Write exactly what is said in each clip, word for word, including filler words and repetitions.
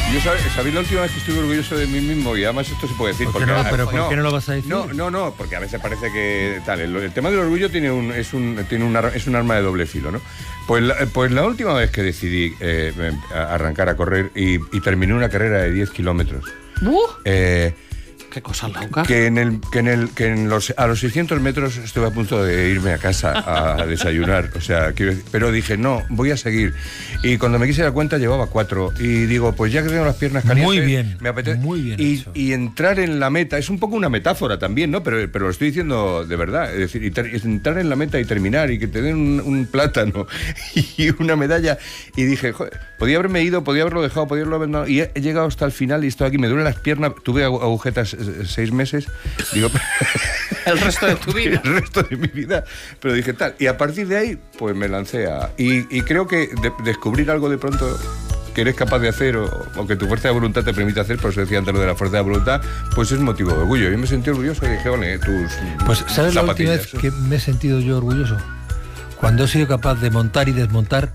Yo sab, sabéis la última vez que estuve orgulloso de mí mismo, y además esto se puede decir. ¿Por porque, qué no? ¿Pero no, por qué no lo vas a decir? No, no, no, porque a veces parece que tal. El, el tema del orgullo tiene un, es un, tiene una, es un arma de doble filo, ¿no? Pues la, pues la última vez que decidí eh, arrancar a correr y, y terminé una carrera de diez kilómetros. Uh. Eh, Qué cosa loca. Que en el que en el que en los a los seiscientos metros estuve a punto de irme a casa a, a desayunar, o sea, quiero decir, pero dije no, voy a seguir. Y cuando me quise dar cuenta llevaba cuatro y digo, pues ya que tengo las piernas calientes, muy bien, me apetece. Muy bien y, hecho. y entrar en la meta es un poco una metáfora también, ¿no? Pero pero lo estoy diciendo de verdad, es decir, y ter, entrar en la meta y terminar y que te den un, un plátano y una medalla y dije, joder, podía haberme ido, podía haberlo dejado, podía haberlo abandonado y he, he llegado hasta el final y estoy aquí, me duelen las piernas, tuve agujetas seis meses, digo, el resto de tu vida. El resto de mi vida, pero dije tal, y a partir de ahí, pues me lancé a... Y, y creo que de, descubrir algo de pronto que eres capaz de hacer o, o que tu fuerza de voluntad te permite hacer, por eso decía antes lo de la fuerza de voluntad, pues es motivo de orgullo. Yo me sentí orgulloso y dije, vale, tus Pues ¿sabes la última vez que me he sentido yo orgulloso? Cuando he sido capaz de montar y desmontar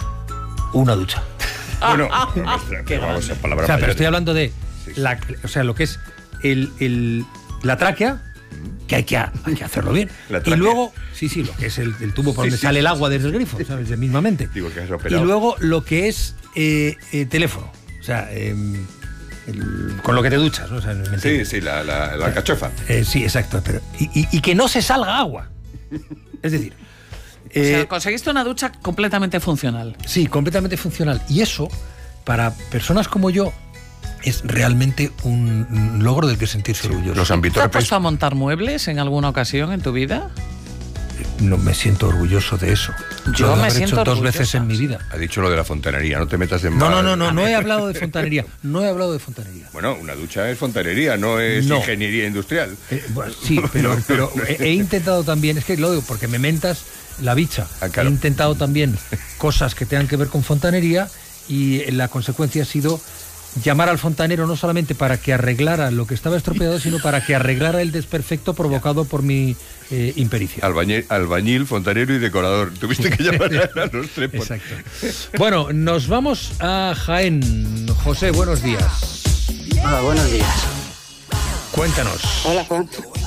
una ducha. Bueno, qué vamos a palabra. O sea, pero estoy hablando de sí, sí. La, o sea, lo que es el, el, la tráquea, que hay que, hay que hacerlo bien. Y luego, sí, sí, lo que es el, el tubo por sí, donde sí, sale sí, el agua desde el grifo, ¿sabes? Mismamente. Digo que has y luego lo que es eh, eh, teléfono. O sea, eh, el, con lo que te duchas, ¿no? O sea, sí, sí, la, la, la cachofa. Eh, sí, exacto. Pero, y, y, y que no se salga agua. Es decir... Eh, o sea, conseguiste una ducha completamente funcional. Sí, completamente funcional. Y eso, para personas como yo, es realmente un logro del que sentirse orgulloso. Los ámbitos. ¿Te has puesto a montar muebles en alguna ocasión en tu vida? No me siento orgulloso de eso. Yo me siento hecho dos orgullosa. veces en mi vida. Ha dicho lo de la fontanería, no te metas en... No, no, no, no, no he hablado de fontanería. No he hablado de fontanería. Bueno, una ducha es fontanería, no es no. ingeniería industrial. Eh, bueno, sí, pero, no, pero no, no, he, he intentado también, es que lo digo porque me mentas la bicha. Ah, claro. He intentado también cosas que tengan que ver con fontanería y la consecuencia ha sido llamar al fontanero no solamente para que arreglara lo que estaba estropeado, sino para que arreglara el desperfecto provocado por mi eh, impericia. Albañil, albañil, fontanero y decorador. Tuviste que llamar a los tres. Por... Exacto. Bueno, nos vamos a Jaén. José, buenos días. Hola, buenos días. Cuéntanos. Hola, Juan.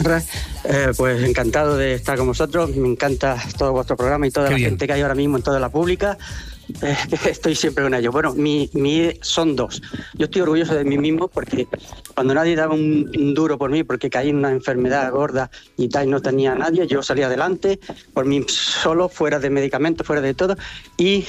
Eh, pues encantado de estar con vosotros. Me encanta todo vuestro programa y toda Qué la bien. gente que hay ahora mismo en toda la pública. Eh, estoy siempre con ellos. Bueno, mi, mi son dos. Yo estoy orgulloso de mí mismo porque cuando nadie daba un, un duro por mí, porque caí en una enfermedad gorda y tal, y no tenía a nadie, yo salí adelante por mí solo, fuera de medicamentos, fuera de todo, y...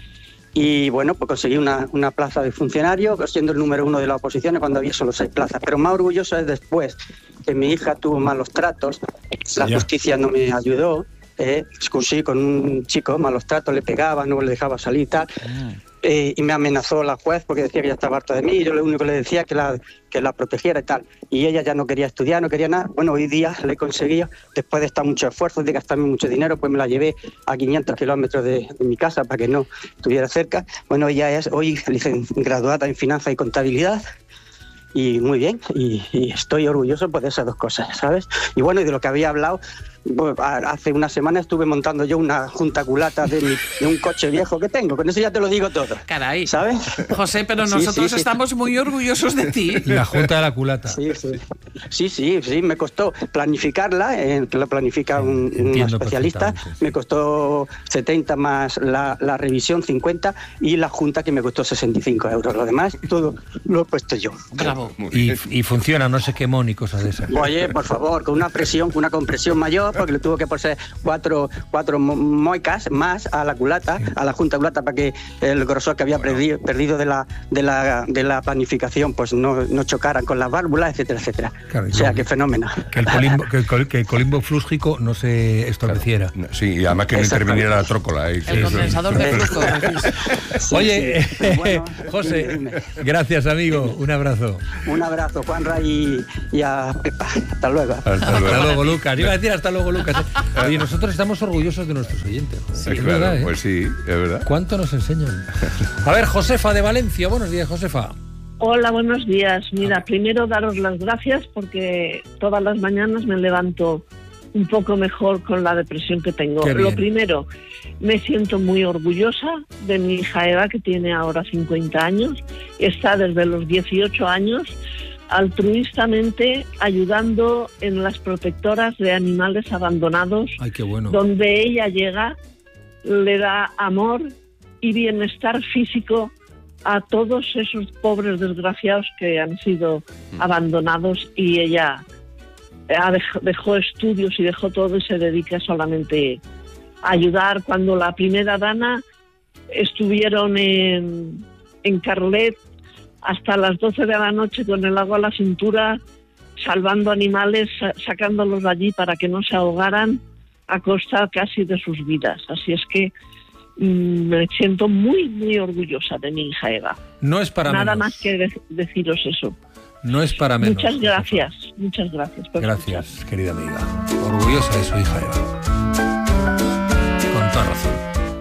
Y bueno, pues conseguí una, una plaza de funcionario, siendo el número uno de la oposición cuando había solo seis plazas. Pero más orgulloso es después que mi hija tuvo malos tratos, la yeah. justicia no me ayudó, eh, discutí con un chico, malos tratos, le pegaba, no le dejaba salir y tal. Mm. Eh, y me amenazó la juez porque decía que ya estaba harta de mí y yo lo único que le decía que la, que la protegiera y tal. Y ella ya no quería estudiar, no quería nada. Bueno, hoy día le he conseguido, después de estar mucho esfuerzo, de gastarme mucho dinero, pues me la llevé a quinientos kilómetros de, de mi casa para que no estuviera cerca. Bueno, ella es hoy graduada en Finanzas y Contabilidad. Y muy bien, y, y estoy orgulloso pues, de esas dos cosas, ¿sabes? Y bueno, y de lo que había hablado, pues, hace una semana estuve montando yo una junta culata de, mi, de un coche viejo que tengo, con eso ya te lo digo todo. Caray, ¿sabes? José, pero nosotros sí, sí, sí. estamos muy orgullosos de ti. La junta de la culata. Sí, sí, sí, sí, sí me costó planificarla, eh, que la planifica un, un especialista, me costó setenta más la, la revisión cincuenta y la junta que me costó sesenta y cinco euros. Lo demás, todo lo he puesto yo. Bravo. Y, y funciona, no se quemó ni cosas de esas. Oye, por favor, con una presión, con una compresión mayor, porque le tuvo que poner cuatro, cuatro moicas más a la culata, sí. a la junta culata, para que el grosor que había bueno. perdido, perdido de la de la de la planificación pues no, no chocaran con las válvulas, etcétera, etcétera. Claro, o sea, qué fenómeno. Que el colimbo, que el, col, que el colimbo flúsgico no se estorneciera. Claro. Sí, y además que no interviniera la trócola. ¿eh? El sí, condensador de flujo. Sí, Oye, sí. Bueno, José, dime, dime. Gracias, amigo. Un abrazo. Un abrazo, Juanra, y, y a Pepa. Hasta luego. Hasta luego, hasta luego Lucas. Iba a decir hasta luego, Lucas. Oye, nosotros estamos orgullosos de nuestros oyentes. Sí, es claro, verdad, ¿eh? Pues sí, es verdad. ¿Cuánto nos enseñan? A ver, Josefa de Valencia. Buenos días, Josefa. Hola, buenos días. Mira, primero daros las gracias porque todas las mañanas me levanto un poco mejor con la depresión que tengo. Lo primero, Me siento muy orgullosa de mi hija Eva, que tiene ahora cincuenta años, está desde los dieciocho años altruistamente ayudando en las protectoras de animales abandonados. Ay, qué bueno. Donde ella llega, le da amor y bienestar físico a todos esos pobres desgraciados que han sido mm. abandonados, y ella dejó, dejó estudios y dejó todo y se dedica solamente a ayudar. Cuando la primera dana estuvieron en, en Carlet hasta las doce de la noche con el agua a la cintura, salvando animales, sacándolos de allí para que no se ahogaran a costa casi de sus vidas. Así es que mmm, me siento muy, muy orgullosa de mi hija Eva. No es para Nada menos. más que de- deciros eso. No es para menos. Muchas gracias, muchas gracias. por Gracias, escuchar. querida amiga. Orgullosa de su hija Eva. Con toda razón.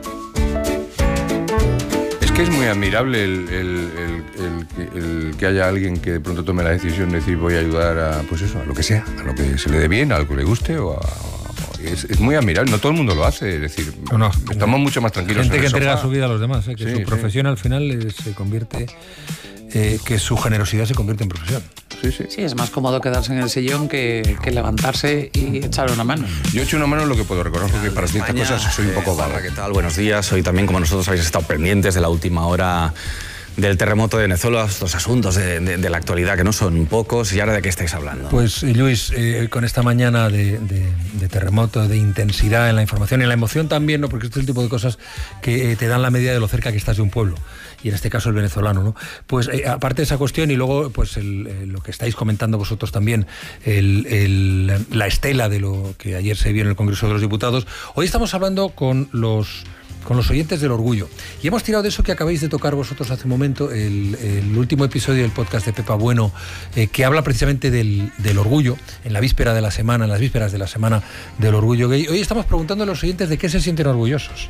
Es que es muy admirable el, el, el, el, el que haya alguien que de pronto tome la decisión de decir voy a ayudar a, pues eso, a lo que sea, a lo que se le dé bien, a lo que le guste o a... Es, es muy admirable, no todo el mundo lo hace, es decir, No, no. estamos mucho más tranquilos. Gente en que el entrega sofá. su vida a los demás, ¿eh? que Sí, su sí. profesión al final eh, se convierte, eh, que su generosidad se convierte en profesión. Sí, sí. Sí, es más cómodo quedarse en el sillón que, que levantarse y echar una mano. Yo echo una mano en lo que puedo, reconozco que para ciertas España, cosas soy un poco eh, vago. Juanra, ¿qué tal? Buenos días. Hoy también, como nosotros, habéis estado pendientes de la última hora del terremoto de Venezuela, los asuntos de, de, de la actualidad, que no son pocos. ¿Y ahora de qué estáis hablando? Pues eh, Luis, eh, con esta mañana de, de, de terremoto, de intensidad en la información y en la emoción también, ¿no? Porque este es el tipo de cosas que eh, te dan la medida de lo cerca que estás de un pueblo, y en este caso el venezolano, ¿no? Pues eh, aparte de esa cuestión y luego pues el, eh, lo que estáis comentando vosotros también, el, el, la estela de lo que ayer se vio en el Congreso de los Diputados, hoy estamos hablando con los... con los oyentes del orgullo. Y hemos tirado de eso que acabáis de tocar vosotros hace un momento, el, el último episodio del podcast de Pepa Bueno, eh, que habla precisamente del, del orgullo, en la víspera de la semana, en las vísperas de la semana del orgullo gay. Hoy estamos preguntando a los oyentes de qué se sienten orgullosos.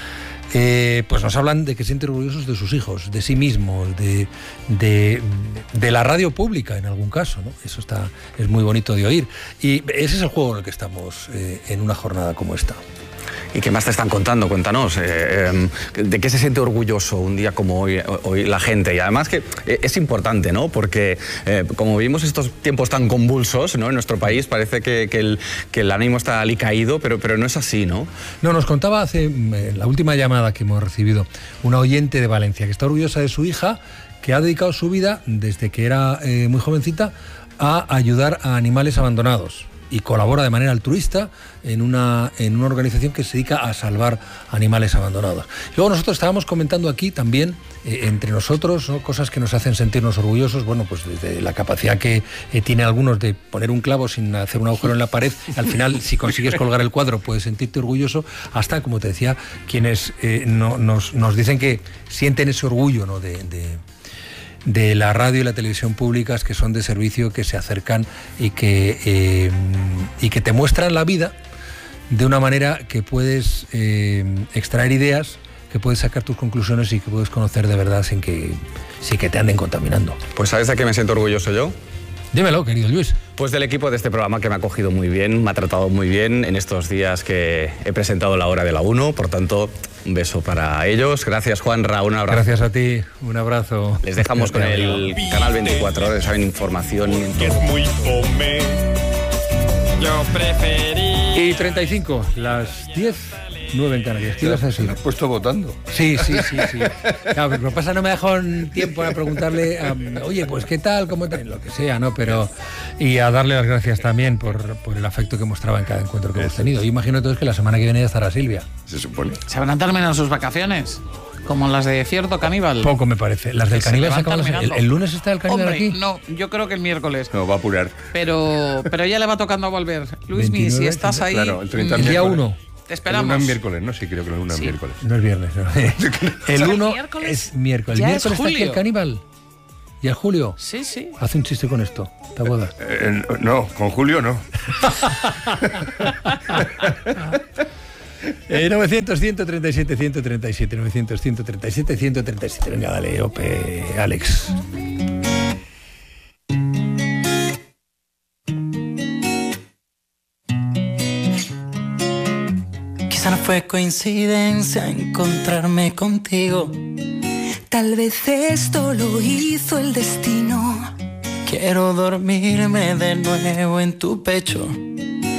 Eh, pues nos hablan de que se sienten orgullosos de sus hijos, de sí mismos, de, de, de la radio pública en algún caso, ¿no? Eso está, es muy bonito de oír. Y ese es el juego en el que estamos eh, en una jornada como esta. ¿Y qué más te están contando? Cuéntanos. Eh, eh, ¿De qué se siente orgulloso un día como hoy, hoy la gente? Y además que eh, es importante, ¿no? Porque eh, como vivimos estos tiempos tan convulsos, ¿no? En nuestro país parece que, que, el, que el ánimo está alicaído, pero, pero no es así, ¿no? No, nos contaba hace en la última llamada que hemos recibido una oyente de Valencia que está orgullosa de su hija, que ha dedicado su vida desde que era eh, muy jovencita a ayudar a animales abandonados. Y colabora de manera altruista en una, en una organización que se dedica a salvar animales abandonados. Luego nosotros estábamos comentando aquí también, eh, entre nosotros, ¿no? Cosas que nos hacen sentirnos orgullosos, bueno, pues desde la capacidad que eh, tiene algunos de poner un clavo sin hacer un agujero en la pared, al final si consigues colgar el cuadro puedes sentirte orgulloso, hasta, como te decía, quienes eh, no, nos, nos dicen que sienten ese orgullo, ¿no? de, de de la radio y la televisión públicas, que son de servicio, que se acercan y que, eh, y que te muestran la vida de una manera que puedes eh, extraer ideas, que puedes sacar tus conclusiones y que puedes conocer de verdad sin que, sin que te anden contaminando. Pues ¿sabes de qué me siento orgulloso yo? Dímelo, querido Luis. Pues del equipo de este programa, que me ha acogido muy bien, me ha tratado muy bien en estos días que he presentado la hora de la uno. Por tanto, un beso para ellos. Gracias, Juanra, un abrazo. Gracias a ti, un abrazo. Les dejamos con el canal veinticuatro horas, saben, información. Que es muy fome. Yo preferí. Y treinta y cinco, las diez, nueve en Canarias. ¿Qué ibas a decir? Me has puesto votando. Sí, sí, sí, sí. Claro, pero lo que pasa, no me dejó tiempo a preguntarle, a, oye, pues qué tal, cómo tal, lo que sea, ¿no? Pero, y a darle las gracias también por, por el afecto que mostraba en cada encuentro que hemos tenido. Yo imagino entonces que la semana que viene ya estará Silvia. Se supone. ¿Se van a terminar sus vacaciones? Como las de Cierto Caníbal. Poco me parece. Las del Se caníbal se levantan acaban las- el, mirando. el lunes está el caníbal Hombre, aquí. no, yo creo que el miércoles. No, va a apurar. Pero, pero ya le va tocando volver. Luismi, veintinueve, si estás ahí, Claro, el treinta mm, El día miércoles. uno. te esperamos. El uno es miércoles, ¿no? Sí, creo que el uno es Sí. miércoles. No es viernes. ¿no? El ¿El uno miércoles? es miércoles. El Ya es miércoles está aquí el julio. caníbal. ¿Y el Julio? Sí, sí. Hace un chiste con esto. ¿Te acuerdas? Eh, no, con Julio no. Eh, novecientos, ciento treinta y siete, ciento treinta y siete, novecientos, ciento treinta y siete, ciento treinta y siete. Venga, dale, Ope, Alex. Quizá no fue fue coincidencia encontrarme contigo. Tal vez esto lo hizo el destino. Quiero dormirme de nuevo en tu pecho.